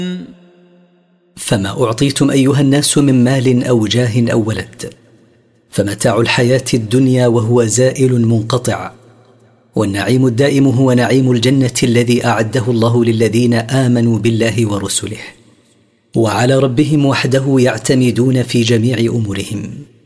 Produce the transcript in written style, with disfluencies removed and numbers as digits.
فما أعطيتم أيها الناس من مال أو جاه أو ولد، فمتاع الحياة الدنيا وهو زائل منقطع، والنعيم الدائم هو نعيم الجنة الذي أعده الله للذين آمنوا بالله ورسله، وعلى ربهم وحده يعتمدون في جميع أمورهم.